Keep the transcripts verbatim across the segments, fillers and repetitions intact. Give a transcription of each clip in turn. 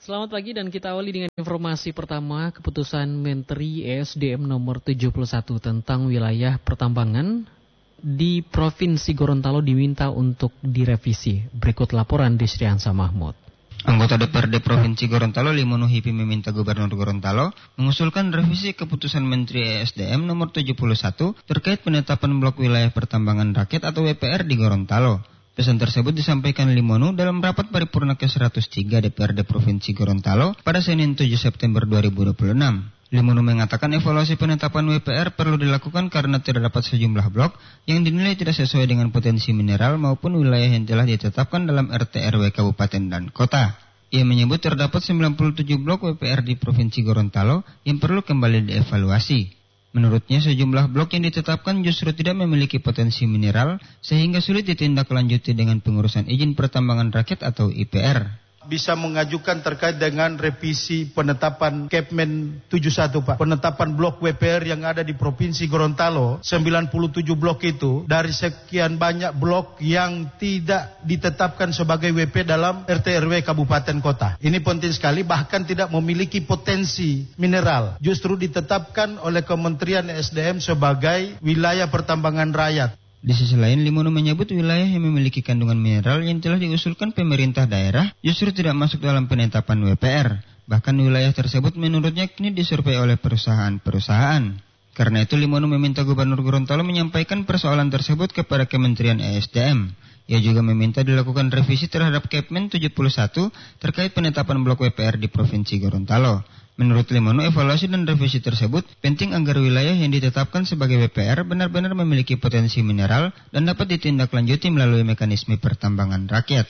Selamat pagi dan kita awali dengan informasi pertama. Keputusan Menteri E S D M nomor tujuh puluh satu tentang wilayah pertambangan di Provinsi Gorontalo diminta untuk direvisi. Berikut laporan Desriansa Mahmud. Anggota D P R D Provinsi Gorontalo Limono Hipi meminta Gubernur Gorontalo mengusulkan revisi keputusan Menteri E S D M nomor tujuh puluh satu terkait penetapan blok wilayah pertambangan rakyat atau W P R di Gorontalo. Pesan tersebut disampaikan Limono dalam rapat paripurna ke seratus tiga D P R D Provinsi Gorontalo pada Senin tujuh September dua ribu dua puluh enam. Limono mengatakan evaluasi penetapan W P R perlu dilakukan karena terdapat sejumlah blok yang dinilai tidak sesuai dengan potensi mineral maupun wilayah yang telah ditetapkan dalam R T R W kabupaten dan kota. Ia menyebut terdapat sembilan puluh tujuh blok W P R di Provinsi Gorontalo yang perlu kembali dievaluasi. Menurutnya sejumlah blok yang ditetapkan justru tidak memiliki potensi mineral sehingga sulit ditindaklanjuti dengan pengurusan izin pertambangan rakyat atau I P R. Bisa mengajukan terkait dengan revisi penetapan Kepmen tujuh puluh satu Pak. Penetapan blok W P R yang ada di Provinsi Gorontalo, sembilan puluh tujuh blok itu dari sekian banyak blok yang tidak ditetapkan sebagai W P dalam R T R W kabupaten kota. Ini penting sekali, bahkan tidak memiliki potensi mineral. Justru ditetapkan oleh Kementerian S D M sebagai wilayah pertambangan rakyat. Di sisi lain, Limono menyebut wilayah yang memiliki kandungan mineral yang telah diusulkan pemerintah daerah justru tidak masuk dalam penetapan W P R. Bahkan wilayah tersebut menurutnya kini disurvei oleh perusahaan-perusahaan. Karena itu Limono meminta Gubernur Gorontalo menyampaikan persoalan tersebut kepada Kementerian E S D M. Ia juga meminta dilakukan revisi terhadap Kepmen tujuh puluh satu terkait penetapan blok W P R di Provinsi Gorontalo. Menurut Limono, evaluasi dan revisi tersebut penting agar wilayah yang ditetapkan sebagai W P R benar-benar memiliki potensi mineral dan dapat ditindaklanjuti melalui mekanisme pertambangan rakyat.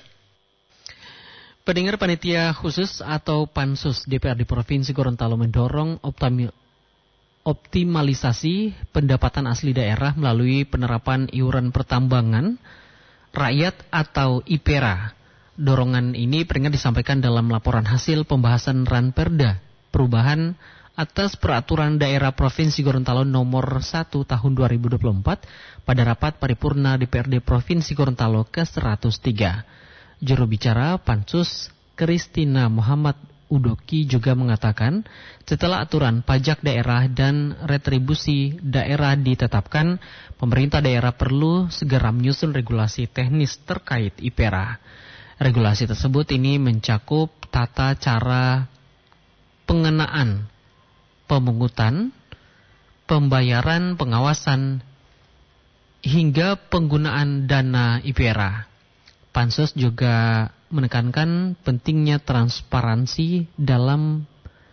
Pendengar, Panitia Khusus atau Pansus D P R di Provinsi Gorontalo mendorong optimi- optimalisasi pendapatan asli daerah melalui penerapan iuran pertambangan rakyat atau I P R A. Dorongan ini peringat disampaikan dalam laporan hasil pembahasan Ranperda perubahan atas peraturan daerah Provinsi Gorontalo nomor satu tahun dua ribu dua puluh empat pada rapat paripurna D P R D Provinsi Gorontalo ke seratus tiga. Juru bicara Pansus Kristina Muhammad Udoki juga mengatakan setelah aturan pajak daerah dan retribusi daerah ditetapkan, pemerintah daerah perlu segera menyusun regulasi teknis terkait I P R A. Regulasi tersebut ini mencakup tata cara pengenaan pemungutan, pembayaran, pengawasan, hingga penggunaan dana I P R A. Pansus juga menekankan pentingnya transparansi dalam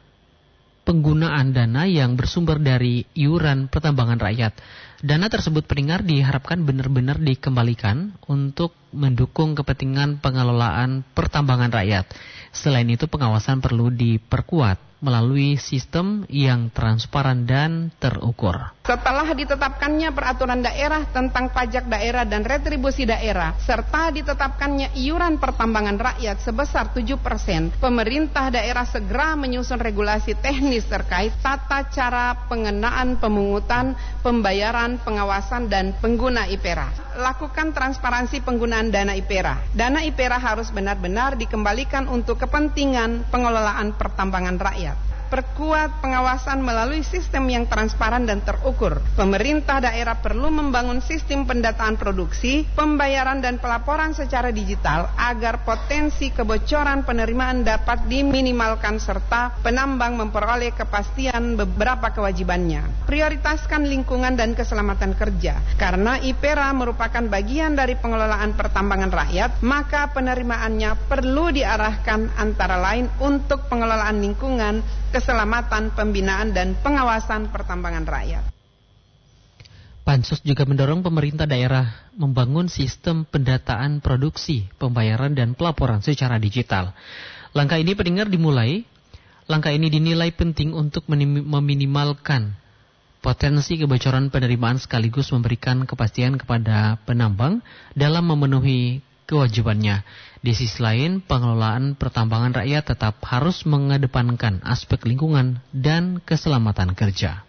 penggunaan dana yang bersumber dari iuran pertambangan rakyat. Dana tersebut pendengar diharapkan benar-benar dikembalikan untuk mendukung kepentingan pengelolaan pertambangan rakyat. Selain itu, pengawasan perlu diperkuat melalui sistem yang transparan dan terukur. Setelah ditetapkannya peraturan daerah tentang pajak daerah dan retribusi daerah, serta ditetapkannya iuran pertambangan rakyat sebesar tujuh persen, pemerintah daerah segera menyusun regulasi teknis terkait tata cara pengenaan pemungutan, pembayaran, pengawasan, dan pengguna I P R A. Lakukan transparansi penggunaan dana I P R A. Dana I P R A harus benar-benar dikembalikan untuk kepentingan pengelolaan pertambangan rakyat. Perkuat pengawasan melalui sistem yang transparan dan terukur. Pemerintah daerah perlu membangun sistem pendataan produksi, pembayaran dan pelaporan secara digital agar potensi kebocoran penerimaan dapat diminimalkan serta penambang memperoleh kepastian beberapa kewajibannya. Prioritaskan lingkungan dan keselamatan kerja. Karena I P R A merupakan bagian dari pengelolaan pertambangan rakyat, maka penerimaannya perlu diarahkan antara lain untuk pengelolaan lingkungan, keselamatan, pembinaan, dan pengawasan pertambangan rakyat. Pansus juga mendorong pemerintah daerah membangun sistem pendataan produksi, pembayaran, dan pelaporan secara digital. Langkah ini pendengar dimulai, langkah ini dinilai penting untuk meminimalkan potensi kebocoran penerimaan sekaligus memberikan kepastian kepada penambang dalam memenuhi kewajibannya. Di sisi lain, pengelolaan pertambangan rakyat tetap harus mengedepankan aspek lingkungan dan keselamatan kerja.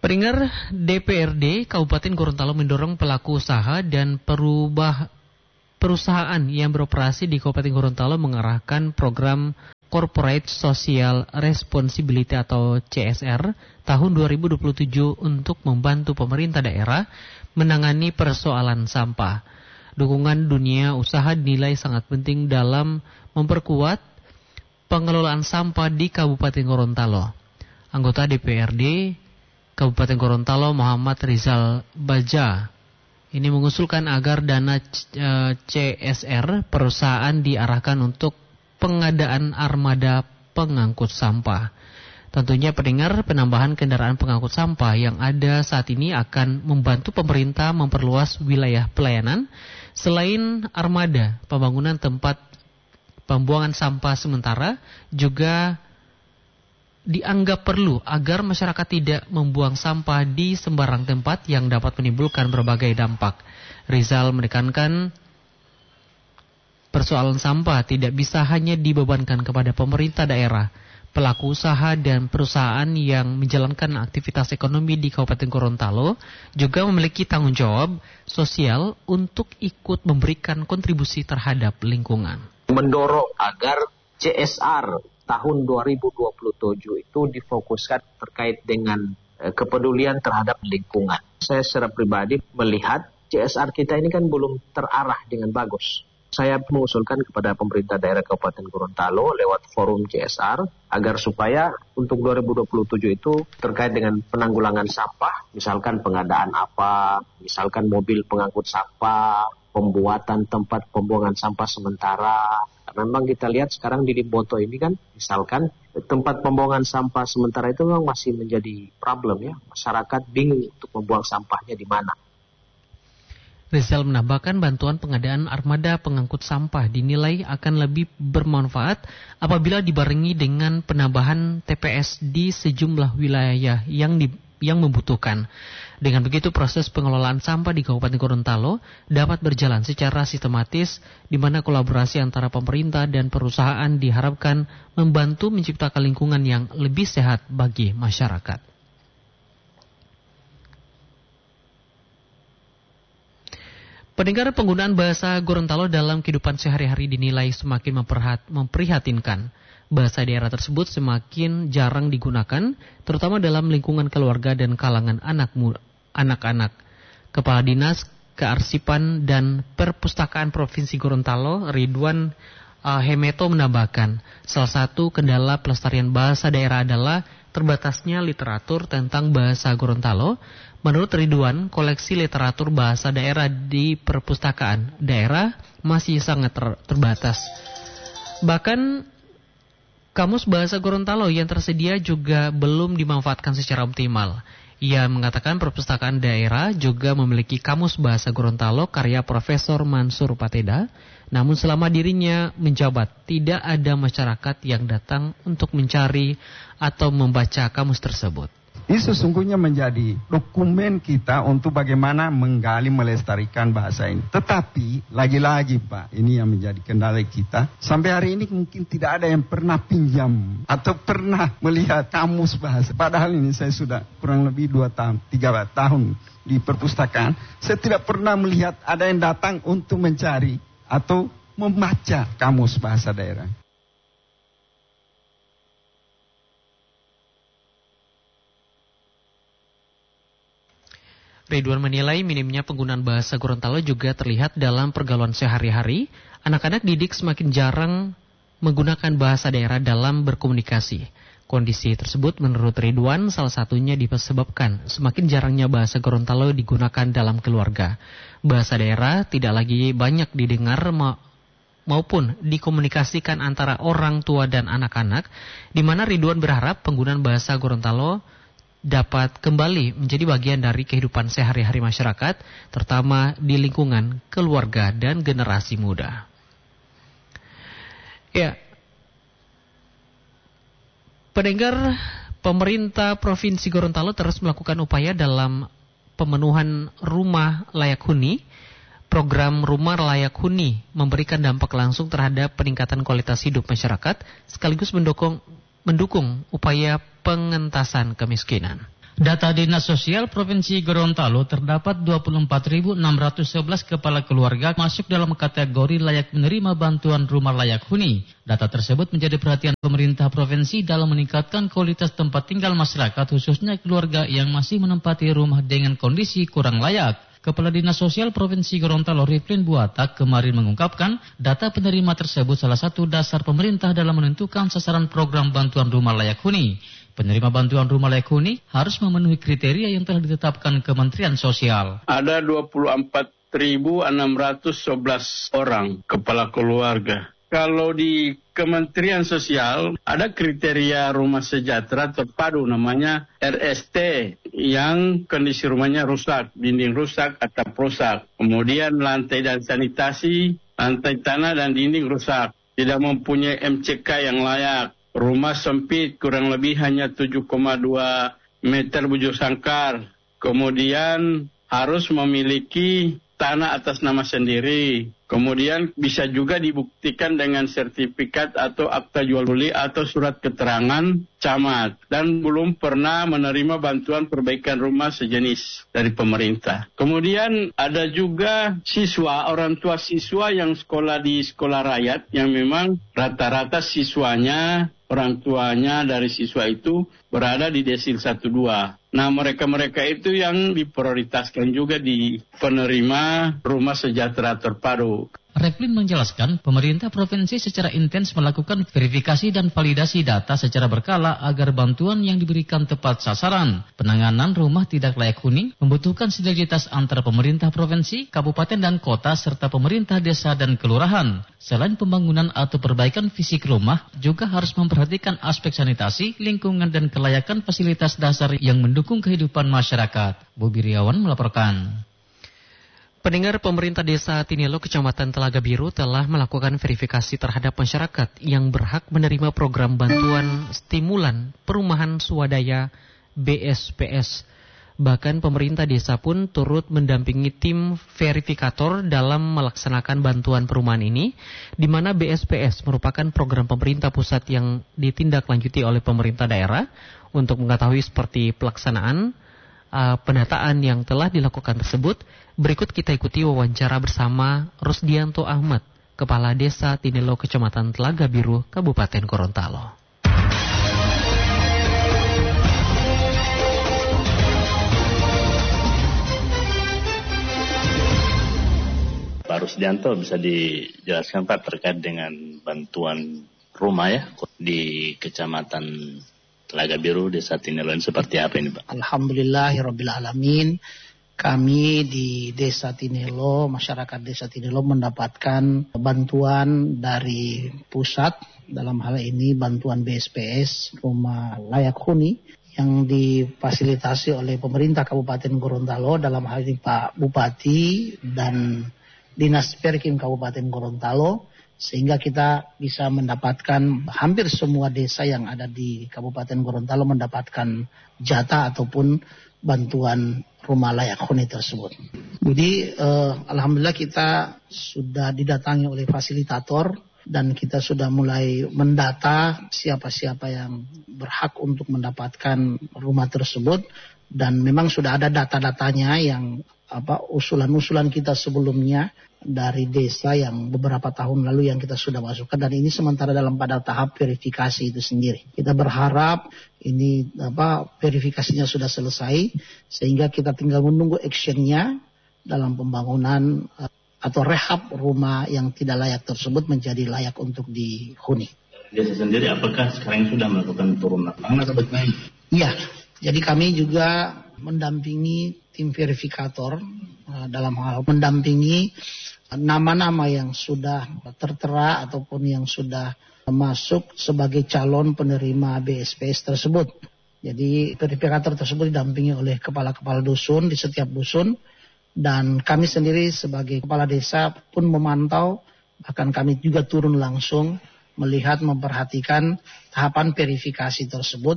Pendengar, D P R D Kabupaten Gorontalo mendorong pelaku usaha dan perubah perusahaan yang beroperasi di Kabupaten Gorontalo mengarahkan program Corporate Social Responsibility atau C S R tahun dua ribu dua puluh tujuh untuk membantu pemerintah daerah menangani persoalan sampah. Dukungan dunia usaha dinilai sangat penting dalam memperkuat pengelolaan sampah di Kabupaten Gorontalo. Anggota D P R D Kabupaten Gorontalo Muhammad Rizal Baja ini mengusulkan agar dana C S R perusahaan diarahkan untuk pengadaan armada pengangkut sampah. Tentunya pendengar, penambahan kendaraan pengangkut sampah yang ada saat ini akan membantu pemerintah memperluas wilayah pelayanan. Selain armada, pembangunan tempat pembuangan sampah sementara juga dianggap perlu agar masyarakat tidak membuang sampah di sembarang tempat yang dapat menimbulkan berbagai dampak. Rizal menekankan persoalan sampah tidak bisa hanya dibebankan kepada pemerintah daerah. Pelaku usaha dan perusahaan yang menjalankan aktivitas ekonomi di Kabupaten Gorontalo juga memiliki tanggung jawab sosial untuk ikut memberikan kontribusi terhadap lingkungan. Mendorong agar C S R tahun dua ribu dua puluh tujuh itu difokuskan terkait dengan eh, kepedulian terhadap lingkungan. Saya secara pribadi melihat C S R kita ini kan belum terarah dengan bagus. Saya mengusulkan kepada pemerintah daerah Kabupaten Gorontalo lewat forum C S R agar supaya untuk dua ribu dua puluh tujuh itu terkait dengan penanggulangan sampah, misalkan pengadaan apa, misalkan mobil pengangkut sampah, pembuatan tempat pembuangan sampah sementara. Memang kita lihat sekarang di Limboto ini kan, misalkan tempat pembuangan sampah sementara itu memang masih menjadi problem ya. Masyarakat bingung untuk membuang sampahnya di mana. Rizal menambahkan bantuan pengadaan armada pengangkut sampah dinilai akan lebih bermanfaat apabila dibarengi dengan penambahan T P S di sejumlah wilayah yang di, yang membutuhkan. Dengan begitu proses pengelolaan sampah di Kabupaten Gorontalo dapat berjalan secara sistematis di mana kolaborasi antara pemerintah dan perusahaan diharapkan membantu menciptakan lingkungan yang lebih sehat bagi masyarakat. Pendengar, penggunaan bahasa Gorontalo dalam kehidupan sehari-hari dinilai semakin memperhat, memprihatinkan. Bahasa daerah tersebut semakin jarang digunakan, terutama dalam lingkungan keluarga dan kalangan anak anak-anak. Kepala Dinas Kearsipan dan Perpustakaan Provinsi Gorontalo, Ridwan uh, Hemeto menambahkan, salah satu kendala pelestarian bahasa daerah adalah terbatasnya literatur tentang bahasa Gorontalo. Menurut Ridwan, koleksi literatur bahasa daerah di perpustakaan daerah masih sangat ter- terbatas. Bahkan kamus bahasa Gorontalo yang tersedia juga belum dimanfaatkan secara optimal. Ia mengatakan perpustakaan daerah juga memiliki kamus bahasa Gorontalo karya Profesor Mansur Pateda. Namun selama dirinya menjabat, tidak ada masyarakat yang datang untuk mencari atau membaca kamus tersebut. Ini sesungguhnya menjadi dokumen kita untuk bagaimana menggali melestarikan bahasa ini. Tetapi lagi-lagi Pak, ini yang menjadi kendala kita. Sampai hari ini mungkin tidak ada yang pernah pinjam atau pernah melihat kamus bahasa. Padahal ini saya sudah kurang lebih dua tahun, tiga tahun di perpustakaan. Saya tidak pernah melihat ada yang datang untuk mencari atau membaca kamus bahasa daerah. Ridwan menilai minimnya penggunaan bahasa Gorontalo juga terlihat dalam pergaulan sehari-hari. Anak-anak didik semakin jarang menggunakan bahasa daerah dalam berkomunikasi. Kondisi tersebut menurut Ridwan salah satunya disebabkan semakin jarangnya bahasa Gorontalo digunakan dalam keluarga. Bahasa daerah tidak lagi banyak didengar ma- maupun dikomunikasikan antara orang tua dan anak-anak, di mana Ridwan berharap penggunaan bahasa Gorontalo dapat kembali menjadi bagian dari kehidupan sehari-hari masyarakat, terutama di lingkungan keluarga dan generasi muda. Ya, pendengar, pemerintah Provinsi Gorontalo terus melakukan upaya dalam pemenuhan rumah layak huni. Program Rumah Layak Huni memberikan dampak langsung terhadap peningkatan kualitas hidup masyarakat, sekaligus mendukung mendukung upaya pengentasan kemiskinan. Data Dinas Sosial Provinsi Gorontalo terdapat dua puluh empat ribu enam ratus sebelas kepala keluarga masuk dalam kategori layak menerima bantuan rumah layak huni. Data tersebut menjadi perhatian pemerintah provinsi dalam meningkatkan kualitas tempat tinggal masyarakat, khususnya keluarga yang masih menempati rumah dengan kondisi kurang layak. Kepala Dinas Sosial Provinsi Gorontalo Riflin Buatak kemarin mengungkapkan data penerima tersebut salah satu dasar pemerintah dalam menentukan sasaran program bantuan rumah layak huni. Penerima bantuan rumah layak huni harus memenuhi kriteria yang telah ditetapkan Kementerian Sosial. Ada dua puluh empat ribu enam ratus sebelas orang kepala keluarga. Kalau di Kementerian Sosial ada kriteria rumah sejahtera terpadu namanya R S T yang kondisi rumahnya rusak, dinding rusak, atap rusak. Kemudian lantai dan sanitasi, lantai tanah dan dinding rusak. Tidak mempunyai M C K yang layak. Rumah sempit kurang lebih hanya tujuh koma dua meter bujur sangkar. Kemudian harus memiliki tanah atas nama sendiri. Kemudian bisa juga dibuktikan dengan sertifikat atau akta jual beli atau surat keterangan camat. Dan belum pernah menerima bantuan perbaikan rumah sejenis dari pemerintah. Kemudian ada juga siswa, orang tua siswa yang sekolah di sekolah rakyat yang memang rata-rata siswanya, orang tuanya dari siswa itu berada di desil satu dua. Nah, mereka-mereka itu yang diprioritaskan juga di penerima rumah sejahtera terpadu. Riflin menjelaskan, pemerintah provinsi secara intens melakukan verifikasi dan validasi data secara berkala agar bantuan yang diberikan tepat sasaran. Penanganan rumah tidak layak huni membutuhkan sinergitas antara pemerintah provinsi, kabupaten dan kota, serta pemerintah desa dan kelurahan. Selain pembangunan atau perbaikan fisik rumah, juga harus memperhatikan aspek sanitasi, lingkungan, dan kelayakan fasilitas dasar yang mendukung kehidupan masyarakat. Bobi Riawan melaporkan. Pendengar, pemerintah desa Tinelo, Kecamatan Telaga Biru telah melakukan verifikasi terhadap masyarakat yang berhak menerima program bantuan stimulan perumahan swadaya B S P S. Bahkan pemerintah desa pun turut mendampingi tim verifikator dalam melaksanakan bantuan perumahan ini, di mana B S P S merupakan program pemerintah pusat yang ditindaklanjuti oleh pemerintah daerah. Untuk mengetahui seperti pelaksanaan uh, pendataan yang telah dilakukan tersebut, berikut kita ikuti wawancara bersama Rusdianto Ahmad, Kepala Desa Tinelo, Kecamatan Telaga Biru, Kabupaten Gorontalo. Pak Rusdianto, bisa dijelaskan Pak terkait dengan bantuan rumah ya di Kecamatan Telaga Biru, Desa Tinelo seperti apa ini Pak? Alhamdulillahirabbil alamin. Kami di Desa Tinelo, masyarakat Desa Tinelo mendapatkan bantuan dari pusat, dalam hal ini bantuan B S P S, rumah layak huni, yang difasilitasi oleh pemerintah Kabupaten Gorontalo, dalam hal ini Pak Bupati dan Dinas Perkim Kabupaten Gorontalo, sehingga kita bisa mendapatkan hampir semua desa yang ada di Kabupaten Gorontalo mendapatkan jatah ataupun bantuan rumah layak huni tersebut. Jadi eh, alhamdulillah kita sudah didatangi oleh fasilitator dan kita sudah mulai mendata siapa-siapa yang berhak untuk mendapatkan rumah tersebut, dan memang sudah ada data-datanya yang apa usulan-usulan kita sebelumnya dari desa yang beberapa tahun lalu yang kita sudah masukkan, dan ini sementara dalam pada tahap verifikasi itu sendiri. Kita berharap ini apa verifikasinya sudah selesai sehingga kita tinggal menunggu actionnya dalam pembangunan uh, atau rehab rumah yang tidak layak tersebut menjadi layak untuk dihuni. Desa sendiri apakah sekarang sudah melakukan turun lapangan atau bagaimana? Iya, jadi kami juga mendampingi tim verifikator uh, dalam hal mendampingi nama-nama yang sudah tertera ataupun yang sudah masuk sebagai calon penerima B S P S tersebut. Jadi verifikator tersebut didampingi oleh kepala-kepala dusun di setiap dusun, dan kami sendiri sebagai kepala desa pun memantau, bahkan kami juga turun langsung melihat, memperhatikan tahapan verifikasi tersebut,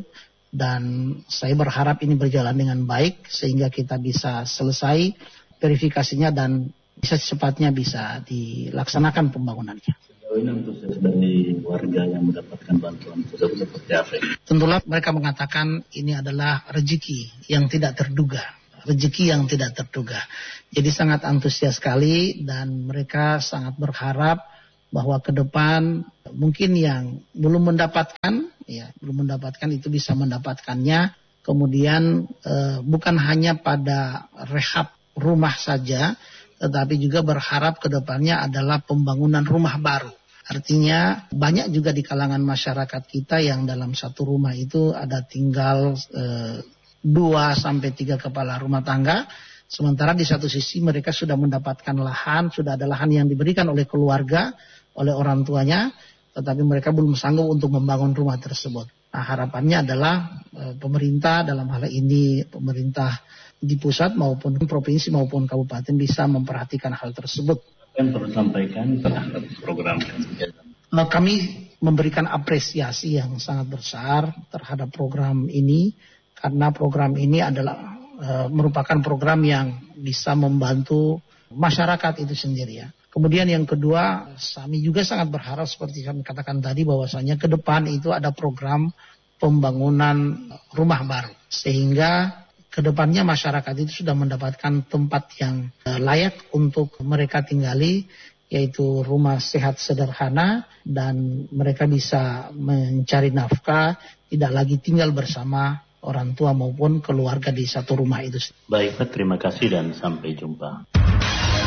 dan saya berharap ini berjalan dengan baik sehingga kita bisa selesai verifikasinya dan bisa secepatnya bisa dilaksanakan pembangunannya. Oh, ini antusias dari warga yang mendapatkan bantuan tersebut seperti apa? Tentulah mereka mengatakan ini adalah rezeki yang tidak terduga. Rezeki yang tidak terduga. Jadi sangat antusias sekali dan mereka sangat berharap bahwa ke depan mungkin yang belum mendapatkan, ya belum mendapatkan itu bisa mendapatkannya. Kemudian eh, bukan hanya pada rehab rumah saja, tetapi juga berharap ke depannya adalah pembangunan rumah baru. Artinya banyak juga di kalangan masyarakat kita yang dalam satu rumah itu ada tinggal eh, dua sampai tiga kepala rumah tangga. Sementara di satu sisi mereka sudah mendapatkan lahan, sudah ada lahan yang diberikan oleh keluarga, oleh orang tuanya, tetapi mereka belum sanggup untuk membangun rumah tersebut. Nah, harapannya adalah e, pemerintah dalam hal ini, pemerintah di pusat maupun provinsi maupun kabupaten bisa memperhatikan hal tersebut. Yang perlu sampaikan terhadap program nah, kami memberikan apresiasi yang sangat besar terhadap program ini, karena program ini adalah e, merupakan program yang bisa membantu masyarakat itu sendiri ya. Kemudian yang kedua, kami juga sangat berharap seperti kami katakan tadi bahwasanya ke depan itu ada program pembangunan rumah baru. Sehingga ke depannya masyarakat itu sudah mendapatkan tempat yang layak untuk mereka tinggali, yaitu rumah sehat sederhana, dan mereka bisa mencari nafkah, tidak lagi tinggal bersama orang tua maupun keluarga di satu rumah itu. Baik Pak, terima kasih dan sampai jumpa.